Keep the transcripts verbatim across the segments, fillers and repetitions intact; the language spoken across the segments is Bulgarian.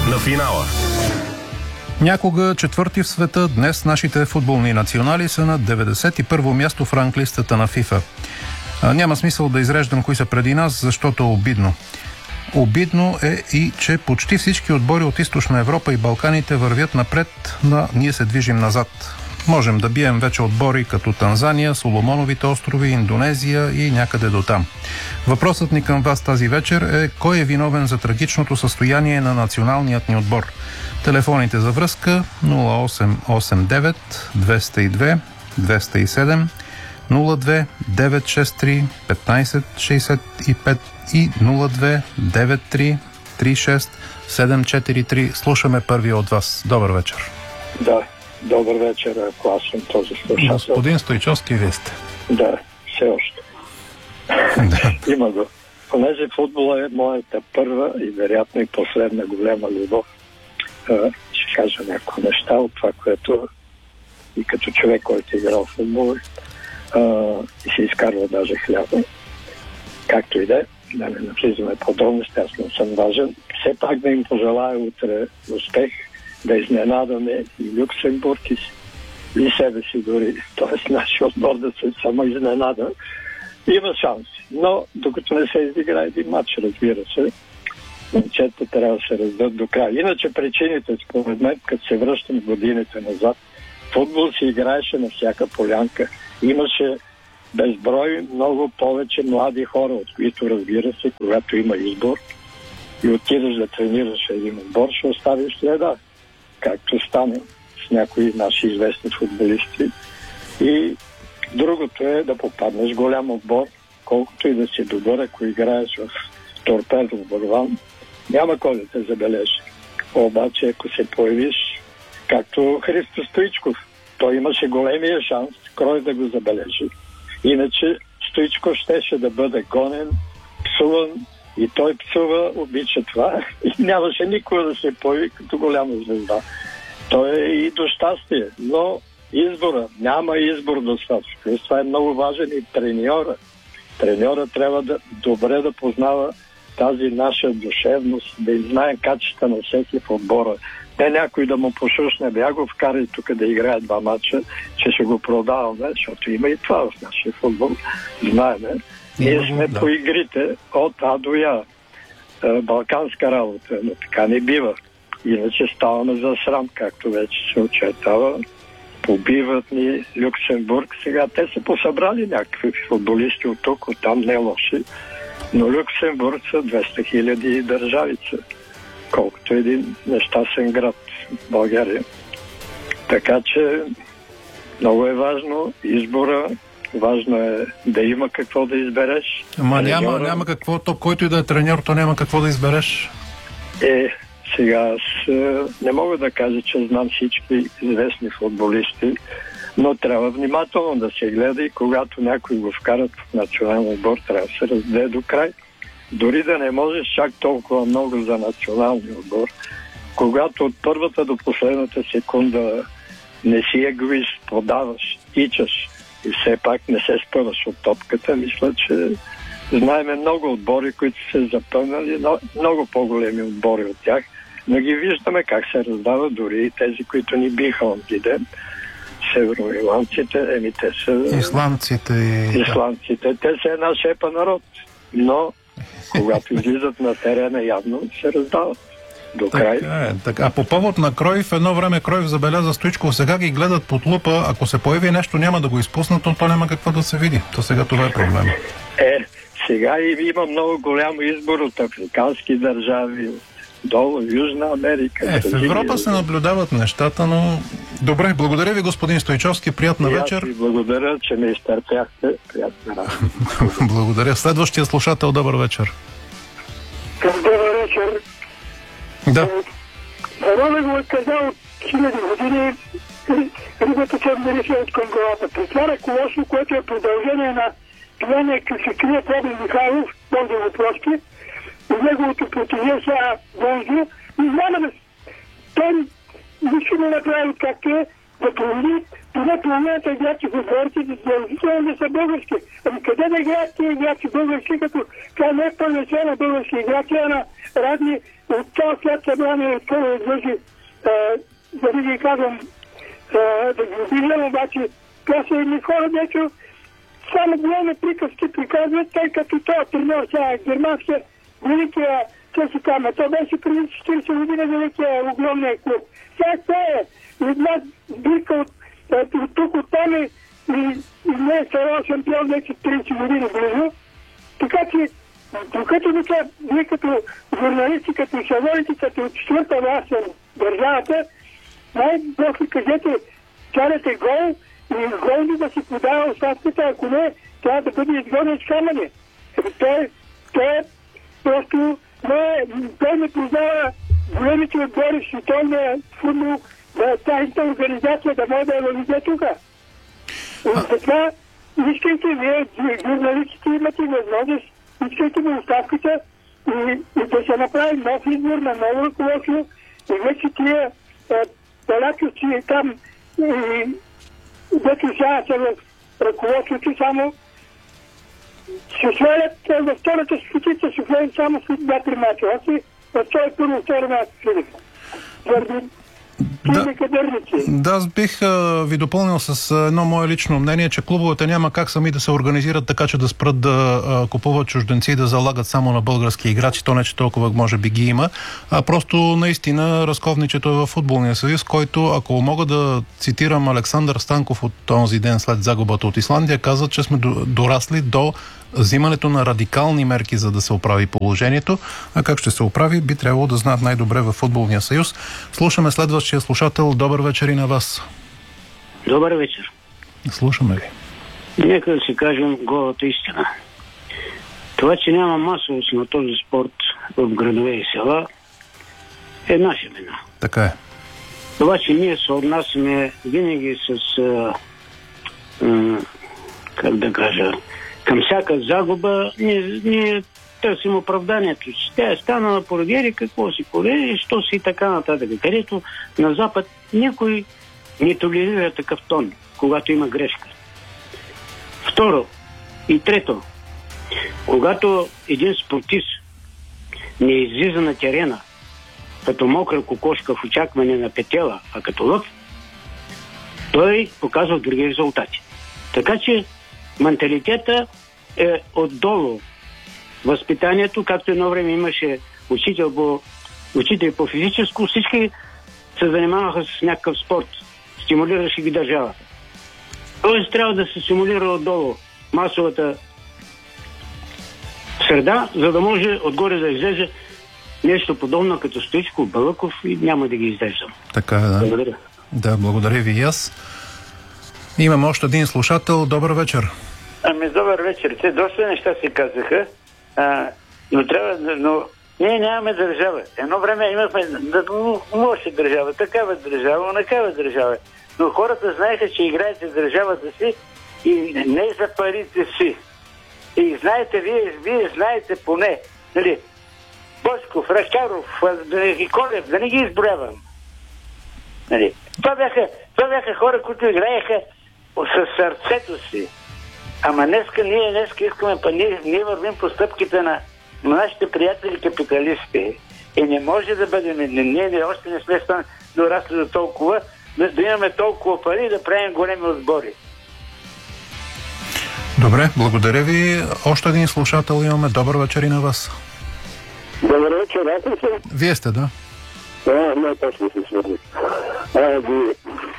на финала. Някога четвърти в света, днес нашите футболни национали са на деветдесет и първо място в ранглистата на ФИФА. А, няма смисъл да изреждам кои са преди нас, защото е обидно. Обидно е и, че почти всички отбори от Източна Европа и Балканите вървят напред, но ние се движим назад. Можем да бием вече отбори като Танзания, Соломоновите острови, Индонезия и някъде до там. Въпросът ни към вас тази вечер е: кой е виновен за трагичното състояние на националният ни отбор? Телефоните за връзка нула осем осем девет двеста и две двеста и седем, нула две девет шест три петнайсет шейсет и пет и нула две девет три три шест седем четири три. Слушаме първи от вас. Добър вечер. Да, добър вечер, ако аз съм този слушател. Господин Стойчовски, вие сте. Да, все още. Да. Има го. Понеже футбола е моята първа и вероятно и последна голема любов, ще кажа някои неща от това, което и като човек, който е играл в футбол и се изкарва даже хляба. Както и да е, да не навлизаме подробности, аз не съм важен. Все пак да им пожелая утре успех, да изненадаме и Люксембург и, и себе си дори, т.е. нашия отбор да се само изненада. Има шанси, но докато не се изиграе един матч, разбира се, момчета трябва да се раздадат до края. Иначе причините, според мен, като се връщам годините назад, футбол се играеше на всяка полянка. Имаше безброй много повече млади хора, от които, разбира се, когато има избор и отидеш да тренираш един отбор, ще оставиш следа, както стане с някои наши известни футболисти. И другото е да попаднеш в голям отбор, колкото и да си добър, ако играеш в Торпедо в Бурган, няма кой да те забележи. Обаче, ако се появиш, както Христо Стоичков, той имаше големия шанс Крой да го забележи. Иначе Стоичков щеше да бъде гонен, псуван, и той псува, обича това и нямаше никога да се появи като голяма звезда. Той е и до щастие, но избора, няма избор достатъчно. Това е много важен и треньора. Треньора трябва да добре да познава тази наша душевност, да знае качества на всеки в отбора. Не някой да му пошушне, бя го вкара тук да играе два матча, че ще го продаваме, защото има и това в нашия футбол. Знаеме. Ние сме да. По игрите от А до Я. Балканска работа, но така не бива. Иначе ставаме за срам, както вече се очертава. Побиват ни Люксембург. Сега те са посъбрали някакви футболисти от тук, от там не лоши. Но Люксембург са двеста хиляди държавица, колкото един нещастен град в България. Така че много е важно избора, важно е да има какво да избереш. Ама няма, няма какво, то който и да е треньор, то няма какво да избереш. Е, сега аз не мога да кажа, че знам всички известни футболисти, но трябва внимателно да се гледа и когато някой го вкарат в национален отбор, трябва да се разде до край. Дори да не можеш чак толкова много за националния отбор, когато от първата до последната секунда не си егоист, подаваш, тичаш и все пак не се спъваш от топката, мисля, че знаеме много отбори, които се запълнали, но много по-големи отбори от тях, но ги виждаме как се раздават дори и тези, които ни биха онзи ден. Североирландците, еми те са... Исландците. Исландците. Те са една шепа народ. Но, когато излизат на терена, явно се раздават до край. Така е, така. А по повод на Кройф, едно време Кройф забеляза Стоичков, сега ги гледат под лупа. Ако се появи нещо, няма да го изпуснат, но то няма какво да се види. То сега това е проблема. Е, сега има много голям избор от африкански държави, долу в Южна Америка. Е, в Европа се наблюдават нещата, но... Добре, благодаря ви, господин Стойчовски, приятна и вечер. Аз ви благодаря, че ме изтърпяхте. Приятна работа. Благодаря. Следващия слушател, добър вечер. Добър вечер. Да. Рода го е казал от хиляди години, рибата се нарича от към главата. При това ръководство, което е продължение на това, като се крие Тодор Михайлов, Бог да го прости, и неговото противие сега Гонзо, и няма да... Той нищо не направи както е, да промени, поне половината играчи в отборите, да да са български. Ами къде да играят тия играчи български, като това не е първенство на български играчи, а на разни от цял свят събрани от първо излъжи, да ви ги казвам, да ги обидам, обаче това са едни хора, дето само големи приказки приказват, тъй като това тренер сега е германския великия Цесикама. Това беше преди четиридесет години великия огромния клуб. Сега това е една бирка от, от тук, от там и, и, и не е ставал шампион вече тридесет години близо. Така че, докато вика, вие като журналисти, като шаворите, като четвърта власт на държавата, най-после кажете, карате гол и гол да си подава оставката, ако не, трябва да бъде изгонен с камъни. Той, той просто не, той не познава големите отбори в световния футбол, да тяхната организация да може да я въведе тук. Затова искайте вие, журналистите, имате възможност, искайте да оставката и, и да се направи нов избор на ново ръководство и вече тия палачовци там и дето сега са в ръководството само се свалят във втората спутица, се свалят само с два-три мача. Още в този първо втори мач, Филип. Твърди Да, да, аз бих а, ви допълнил с едно мое лично мнение, че клубовете няма как сами да се организират така, че да спрат да а, купуват чужденци и да залагат само на български играчи. То не, че толкова може би ги има, а просто наистина разковничето е във футболния съюз, който, ако мога да цитирам Александър Станков от този ден след загубата от Исландия, каза, че сме дорасли до взимането на радикални мерки, за да се оправи положението. А как ще се оправи, би трябвало да знаят най-добре във футболния съюз. Слушаме следващия слушател. Добър вечер и на вас. Добър вечер. Слушаме ви. Нека да си кажем голата истина. Това, че няма масовост на този спорт в градове и села, е наша вина. Така е. Това, че ние се отнасяме винаги с а, а, как да кажа, към всяка загуба, ние, ние търсим оправданието, че тя е станала поради ери, какво си поради, що си и така нататък. Където на Запад никой не толерира такъв тон, когато има грешка. Второ и трето, когато един спортист не излиза на терена като мокра кокошка в очакване на петела, а като лъв, той показва други резултати. Така че менталитета е отдолу. Възпитанието, както едно време имаше учител по, учители по физическо, всички се занимаваха с някакъв спорт. Стимулираше ги държавата. Тоест трябва да се стимулира отдолу масовата среда, за да може отгоре да излезе нещо подобно като Стоичков, Балъков и няма да ги излеждам. Така е, да. Благодаря. Да, благодаря ви и аз. Имам още един слушател. Добър вечер. Ами, добър вечер. Те доста неща се казаха, а, но трябва да... Но ние нямаме държава. Едно време имахме да, лоша държава, такава държава, онакава държава. Но хората знаеха, че играете държавата си и не за парите си. И знаете, вие, вие знаете поне, нали, Бошков, Ракаров, и Колев, да не ги изброявам. Нали. Това бяха, това бяха хора, които играеха със сърцето си. Ама днеска ние днеска искаме, па ние, ние вървим по стъпките на нашите приятели капиталисти. И не може да бъдем, ние, ние още не сме стан, дорасли до толкова, да, да имаме толкова пари да правим големи отбори. Добре, благодаря ви. Още един слушател имаме. Добър вечер и на вас. Добър вечер, аз ли съм? Вие сте, да. А, най-точно се свърли. А, ви...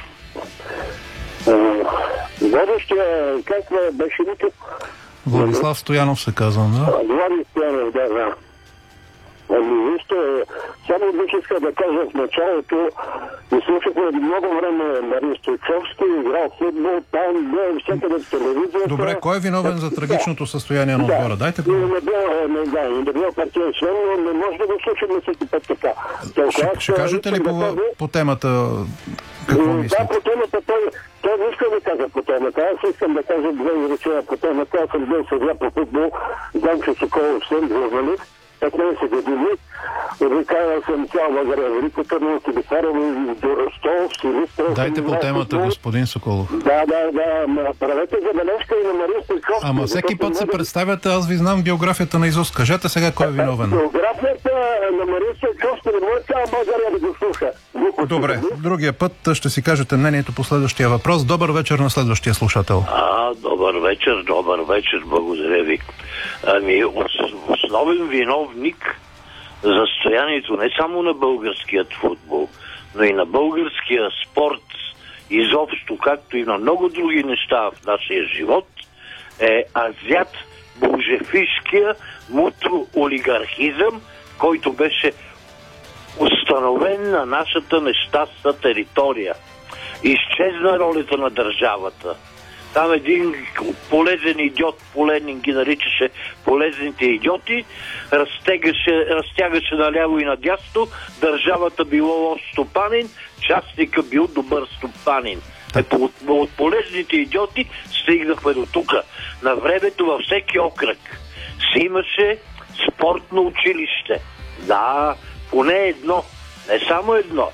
Водещия, как беше вика? Владислав Стоянов се казвам, да. Владислав Стоянов, да, да. Ами, вижте, само бих искал да кажа в началото, изслушахме много време Марин Стойчовски, играл футбол, там, не, всякъде в телевизията. Добре, кой е виновен за трагичното състояние на отбора? Дайте го. Не, не бил, не, да, не бил партиен член, но не може да го слушаме всеки път така. Ще, ще кажете ли по, да по темата какво мислите? Да, по темата, той, той не иска да кажа по темата. Аз искам да кажа две изречения по темата. Аз съм бил съдия по футбол, Ганчо Соколов съм, журналист. петнайсет години. Обикалял съм цял България, Велико Търново, Кибитарово, Стол, Силистра. Дайте по темата, господин Соколов. Да, да, да. Правете забележка и на Марин Стойков. Ама всеки път се представяте, аз ви знам биографията на изуст. Кажете сега кой е виновен. Биографията на Марин Стойков не може цяла България да го слуша. Добре, другия път ще си кажете мнението по следващия въпрос. Добър вечер на следващия слушател. А, добър вечер, добър вечер, благодаря ви. Ами, основен виновник за състоянието не само на българският футбол, но и на българския спорт изобщо, както и на много други неща в нашия живот, е азиат болшевишкия мутроолигархизъм, който беше установен на нашата нещастна територия. Изчезна ролята на държавата. Там един полезен идиот, Поленин ги наричаше полезните идиоти, разтягаше, разтягаше наляво и надясно, държавата било лош стопанин, частника бил добър стопанин. Е, от, от полезните идиоти стигнахме до тук. На времето във всеки окръг си имаше спортно училище. Да, поне едно, не само едно.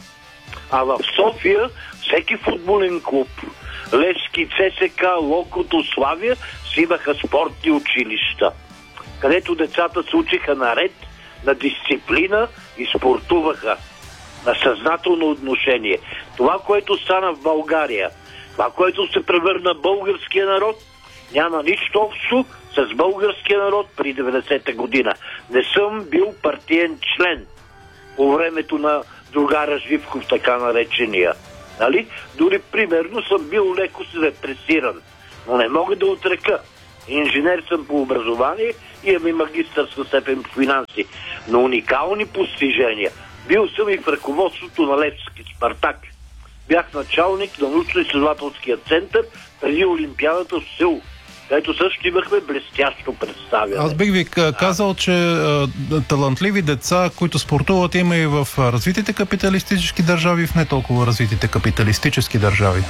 А в София всеки футболен клуб, Левски, ЦСК, Локото, Славия, си имаха спортни училища, където децата се учиха на ред, на дисциплина и спортуваха, на съзнателно отношение. Това, което стана в България, това, което се превърна българския народ, няма нищо общо с българския народ при деветдесета година. Не съм бил партиен член по времето на другара Живков, така наречения. Нали? Дори примерно съм бил леко репресиран, но не мога да отрека. Инженер съм по образование и имам и магистърска степен по финанси. Но уникални постижения. Бил съм и в ръководството на Левски Спартак. Бях началник на научно-изследователския център преди Олимпиадата в Сеул, където също имахме блестящо представяне. Аз бих ви казал, че а, талантливи деца, които спортуват, има и в развитите капиталистически държави, в не толкова развитите капиталистически държави.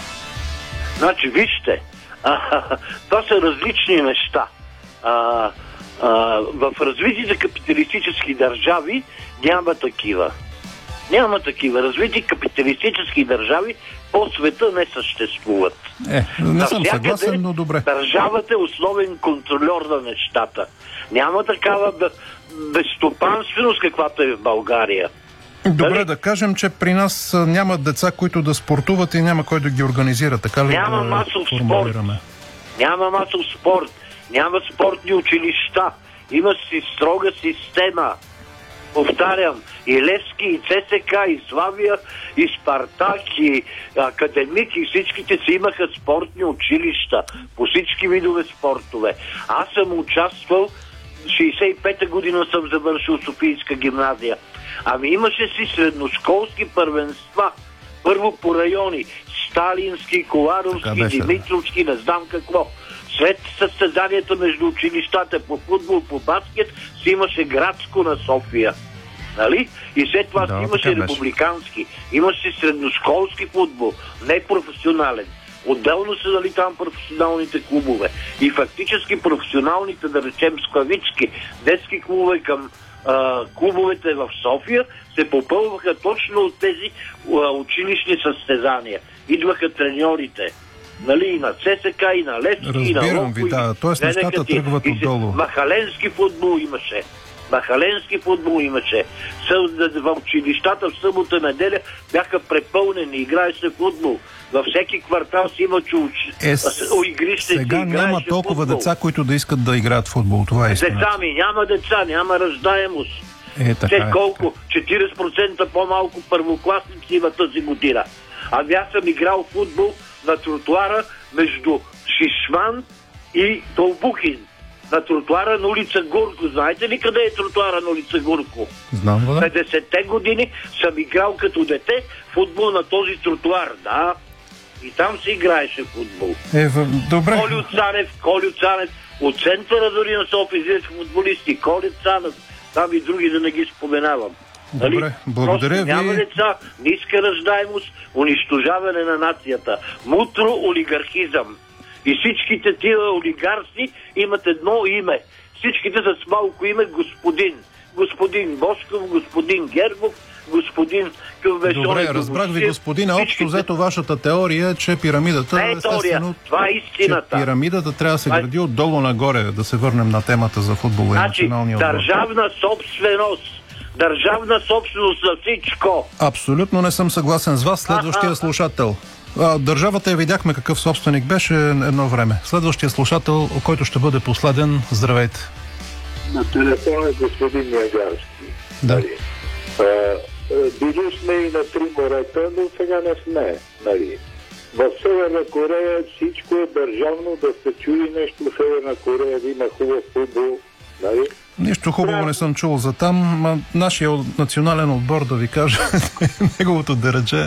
Значи, вижте, а, това са различни неща. А, а, в развитите капиталистически държави няма такива. Няма такива. Развити капиталистически държави по света не съществуват. Е, не съм съгласен, но добре. Държавата е основен контролер на нещата. Няма такава безстопанственост, каквато е в България. Добре, Дали? Да кажем, че при нас няма деца, които да спортуват и няма кой да ги организира. Така ли няма да масов формулираме? Спорт. Няма масов спорт. Няма спортни училища. Има си строга система. Повтарям, и Левски, и ЦСК, и Славия, и Спартак, и Академик, и всичките си имаха спортни училища по всички видове спортове. Аз съм участвал, шейсет и пета година съм завършил Софийска гимназия. Ами имаше си средношколски първенства. Първо по райони. Сталински, Коларовски, беше, Димитровски, не знам какво. След състезанията между училищата по футбол, по баскет, си имаше градско на София. Нали? И след това да, си имаше републикански. Имаше средношколски футбол, не професионален. Отделно са дали там професионалните клубове. И фактически професионалните, да речем скавички, детски клубове към а, клубовете в София се попълваха точно от тези а, училищни състезания. Идваха треньорите. Нали, и на ЦСК, и на Левски, и на Локо. Ви, да. Тоест нещата тръгват отдолу. Махаленски футбол имаше. Махаленски футбол имаше. В училищата в събота, неделя бяха препълнени. Играеше футбол. Във всеки квартал си има чуч... Е, игрище. Сега няма толкова футбол. Деца, които да искат да играят футбол. Това е истина. Деца ми, няма деца, няма раждаемост. Е, така Те е, колко? четирийсет процента по-малко първокласници има тази година. А аз съм играл футбол на тротуара между Шишман и Толбухин. На тротуара на улица Гурко. Знаете ли къде е тротуара на улица Гурко? Знам, да. петдесетте години съм играл като дете футбол на този тротуар. Да. И там се играеше футбол. Е, в... Добре. Колю Цанев, Колю Цанев. От центъра дори на София излизаха футболисти. Колю Цанев. Там и други да не ги споменавам. Добре, нали? благодаря Просто ви. Няма деца, ниска раждаемост, унищожаване на нацията. Мутро-олигархизъм. И всичките тия олигарси имат едно име. Всичките с малко име господин. господин Бошков, господин Гербов, господин Кювбешон. Добре, разбрах ви, господина. Общо взето вашата теория е, че пирамидата... Не е теория, това е истината. Че пирамидата трябва да се гради отдолу нагоре, да се върнем на темата за футбол и значи, националния отбор. Държавна собственост. Държавна собственост за всичко. Абсолютно не съм съгласен с вас. Следващия слушател. А, държавата я видяхме какъв собственик беше едно време. Следващия слушател, който ще бъде последен. Здравейте. На телефона е господин Нягарски. Да. Нали? А, били сме и на три морета, но сега не сме. Нали? В Северна Корея всичко е държавно, да се чуи нещо в Северна Корея, да има хубав футбол. Нали? Нищо хубаво не съм чул за там. А нашия национален отбор, да ви кажа, неговото дередже.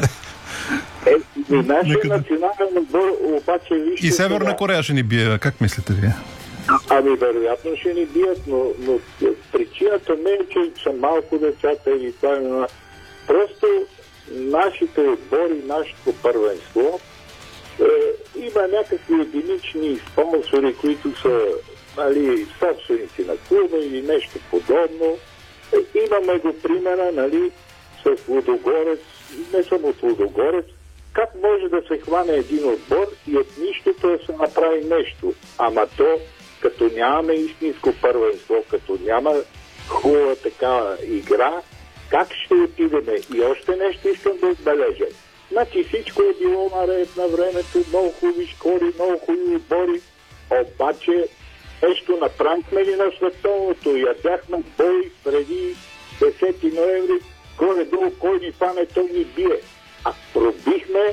Е, и нашия Некъде... национален отбор обаче вижте... И Северна сега... Корея ще ни бие. Как мислите вие? Ами вероятно ще ни бият, но, но причината не е, че са малко децата или това е... Просто нашите отбори, нашето първенство е, има някакви единични спонсори, които са, нали, собственици на клуба или нещо подобно. Е, имаме го примера, нали, с Лудогорец, не съм от Лудогорец, как може да се хване един отбор и от нищото да се направи нещо. Ама то, като нямаме истинско първенство, като няма хубава такава игра, как ще отидеме? И още нещо искам да отбележа. Значи всичко е било наред на времето, много хубави школи, много хубави отбори, обаче нещо направихме ли на световното? Ядяхме бой преди десети ноември, горе-долу кой ни пане, той ни бие. А пробихме,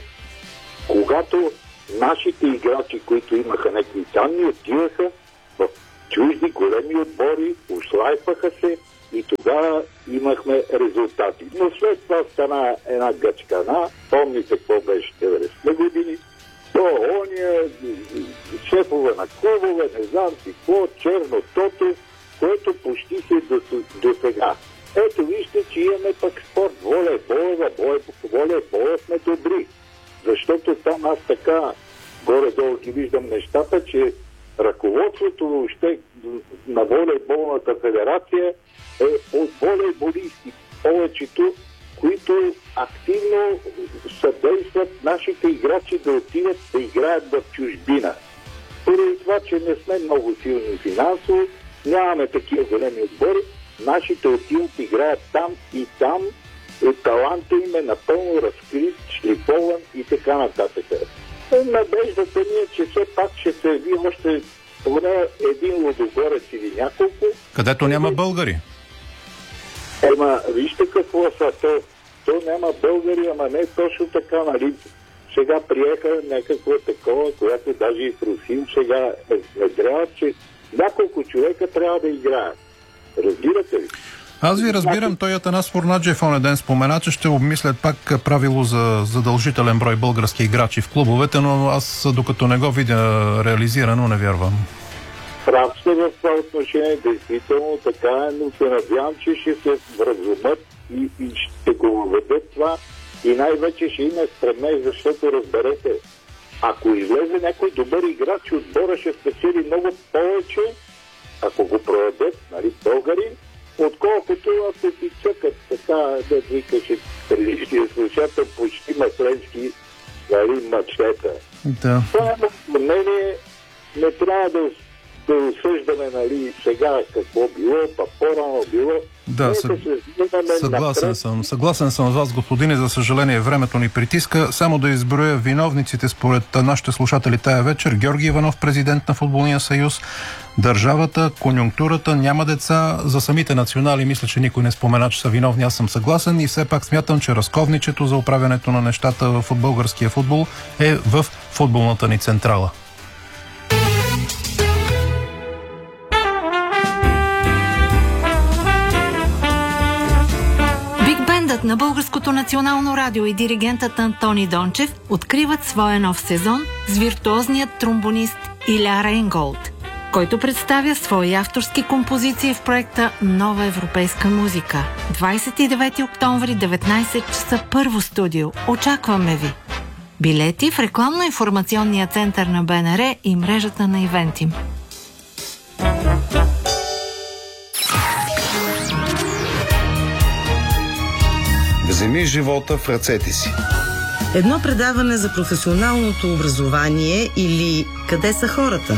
когато нашите играчи, които имаха някакви данни, отиваха в чужди големи отбори, ушлайфаха се и тогава имахме резултати. Но след това стана една гъчкана, помните какво беше деветдесетте години, то ония, шефове на клубове, не знам си какво, черно тото, което почти се до, до сега. Ето вижте, че имаме пък спорт, волейбола, волейбола сме добри. Защото там аз така горе-долу ги виждам нещата, че ръководството въобще на волейболната федерация е от волейболисти. Повечето, които активно съдействат нашите играчи да отидат да играят в чужбина. Поради това, че не сме много силни финансово, нямаме такива големи отбори, нашите отиват, играят там и там, и таланта им е напълно разкрит, шлифован и така нататък. Надеждата ми е, че все пак ще се яви още поне един Лудогорец или няколко. Където няма българи. Ема, вижте какво са. То, то няма българи, ама не точно така, нали? Сега приеха някакво такова, което даже и в Русин сега е внедряват, че няколко човека трябва да играят. Разбирате ли? Аз ви разбирам, той Атанас Фурнаджев онен ден спомена, че ще обмислят пак правило за задължителен брой български играчи в клубовете, но аз докато не го видя реализирано, не вярвам. Прав сте в това отношение, действително така е, но се надявам, че ще се вразумат и, и ще го въведат това и най-вече ще има стремеж, защото разберете, ако излезе някой добър играч, отбора ще спечели много повече, ако го проведат, нали, българи, отколкото ако си чъкат така, да викаше предишния слушател, почти масленски, нали, мачета. Да. Това е мнение, не трябва да, да осъждаме, нали, сега какво било, па по-рано било. Да, съг... съгласен съм. Съгласен съм с вас, господине. За съжаление, времето ни притиска. Само да изброя виновниците според нашите слушатели тая вечер. Георги Иванов, президент на Футболния съюз, държавата, конюнктурата, няма деца. За самите национали мисля, че никой не спомена, че са виновни. Аз съм съгласен и все пак смятам, че разковничето за управянето на нещата в българския футбол е в футболната ни централа. На Българското национално радио и диригентът Антони Дончев откриват своя нов сезон с виртуозният тромбонист Иля Рейнголд, който представя свои авторски композиции в проекта Нова европейска музика. двадесет и девети октомври, деветнадесет часа, първо студио. Очакваме ви! Билети в рекламно-информационния център на БНР и мрежата на Ивентим. Вземи живота в ръцете си. Едно предаване за професионалното образование или къде са хората?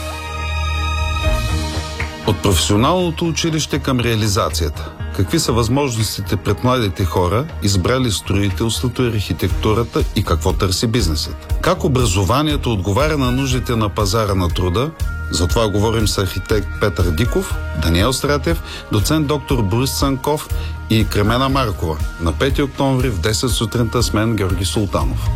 От професионалното училище към реализацията. Какви са възможностите пред младите хора, избрали строителството и архитектурата и какво търси бизнесът? Как образованието отговаря на нуждите на пазара на труда? За това говорим с архитект Петър Диков, Даниел Стратев, доцент доктор Борис Цанков и Кремена Маркова. На пети октомври в десет сутринта с мен Георги Султанов.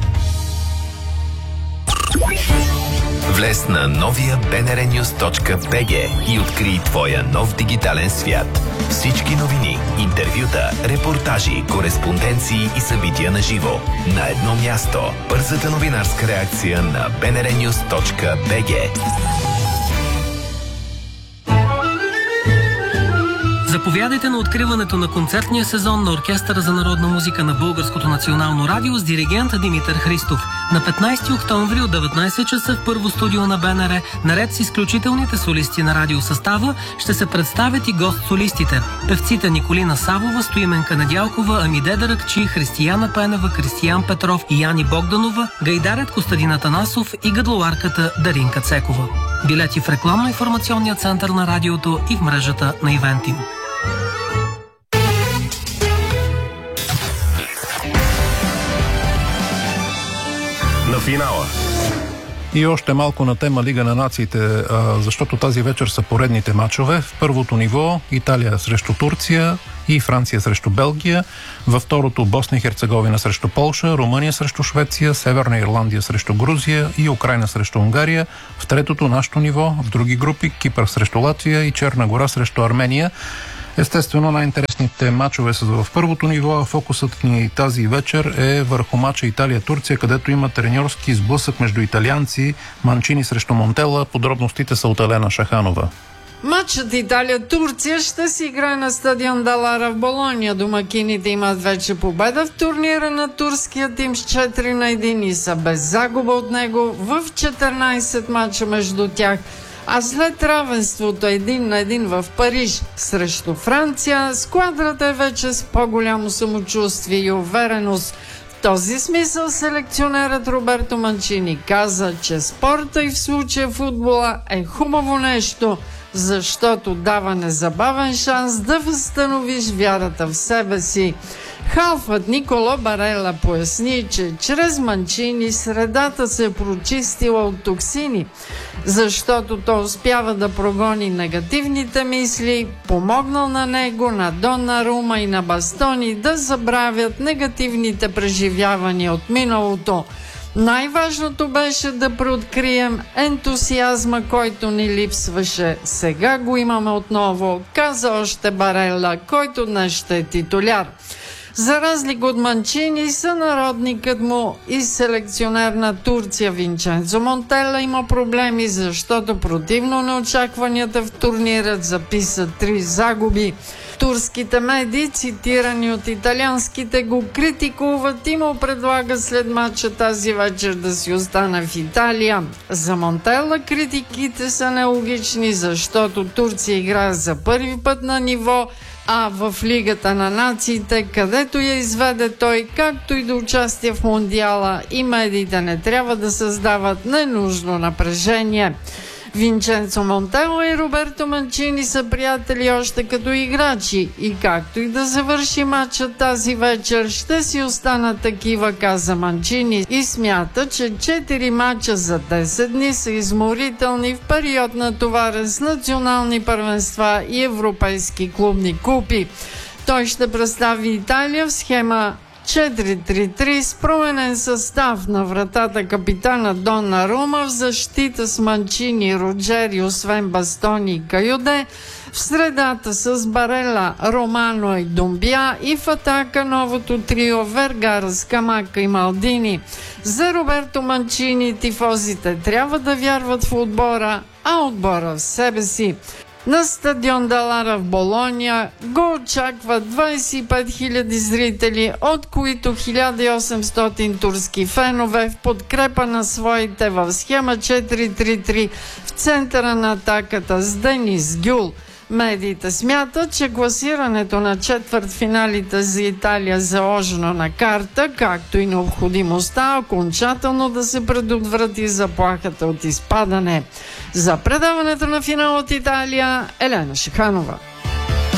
Влез на новия би ен ар нюз точка би джи и открий твоя нов дигитален свят. Всички новини, интервюта, репортажи, кореспонденции и събития на живо. На едно място. Бързата новинарска реакция на би ен ар нюз точка би джи. Заповядайте на откриването на концертния сезон на Оркестъра за народна музика на Българското национално радио с диригент Димитър Христов. На петнайсети октомври от деветнайсет часа в първо студио на Б Н Р, наред с изключителните солисти на радиосъстава, ще се представят и гост-солистите. Певците Николина Савова, Стоименка Недялкова, Амиде Даракчи, Християна Пенева, Кристиян Петров и Яни Богданова, гайдарят Костадин Атанасов и гадлоарката Даринка Цекова. Билети в рекламно-информационния център на радиото и в мрежата на Ивентим. На финала. И още малко на тема Лига на нациите, защото тази вечер са поредните мачове. В първото ниво Италия срещу Турция и Франция срещу Белгия. Във второто Босна и Херцеговина срещу Полша, Румъния срещу Швеция, Северна Ирландия срещу Грузия и Украйна срещу Унгария. В третото нашето ниво, в други групи, Кипър срещу Латвия и Черна гора срещу Армения. Естествено, най-интересните мачове са в първото ниво, а фокусът ни тази вечер е върху мача Италия-Турция, където има треньорски сблъсък между италианци, Манчини срещу Монтела. Подробностите са от Елена Шаханова. Матчът Италия-Турция ще се играе на стадион Далара в Болония. Домакините имат вече победа в турнира на турския тим с четири на едно и са без загуба от него в четиринайсет мача между тях. А след равенството един на един в Париж срещу Франция, сквадрата е вече с по-голямо самочувствие и увереност. В този смисъл селекционерът Роберто Манчини каза, че спорта и в случая футбола е хубаво нещо, защото дава незабавен шанс да възстановиш вярата в себе си. Халфът Николо Барела поясни, че чрез Манчини средата се е прочистила от токсини, защото той успява да прогони негативните мисли, помогнал на него, на Донарума и на Бастони да забравят негативните преживявания от миналото. Най-важното беше да преоткрием ентусиазма, който ни липсваше. Сега го имаме отново, каза още Барела, който днес ще е титуляр. За разлика от Манчини, сънародникът му и селекционер на Турция Винченцо Монтела има проблеми, защото противно на очакванията в турнирът записа три загуби. Турските медии, цитирани от италианските, го критикуват и му предлага след матча тази вечер да си остане в Италия. За Монтела критиките са нелогични, защото Турция играе за първи път на ниво А в Лигата на нациите, където я изведе той, както и до участие в Мондиала, и медиите не трябва да създават ненужно напрежение. Винченцо Монтело и Роберто Манчини са приятели още като играчи и както и да завърши матча тази вечер, ще си останат такива, каза Манчини, и смята, че четири матча за десет дни са изморителни в период на товарен с национални първенства и европейски клубни купи. Той ще представи Италия в схема четири три три с променен състав. На вратата капитана Донарума, в защита с Манчини, Роджери, освен Бастони и Каюде, в средата с Барела, Романо и Думбия и в атака новото трио Вергара, Скамака и Малдини. За Роберто Манчини тифозите трябва да вярват в отбора, а отбора в себе си. На стадион Далара в Болония го очакват двайсет и пет хиляди зрители, от които хиляда и осемстотин турски фенове в подкрепа на своите в схема четири три три в центъра на атаката с Денис Гюл. Медиите смятат, че класирането на четвъртфиналите за Италия е заложено на карта, както и необходимостта окончателно да се предотврати заплахата от изпадане. За предаването на финал от Италия, Елена Шиханова.